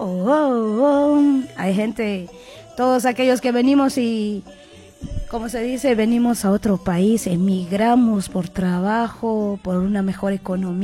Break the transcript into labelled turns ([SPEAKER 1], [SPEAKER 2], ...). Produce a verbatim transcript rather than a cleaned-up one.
[SPEAKER 1] oh, oh. Hay gente, todos aquellos que venimos y, como se dice, venimos a otro país, emigramos por trabajo, por una mejor economía.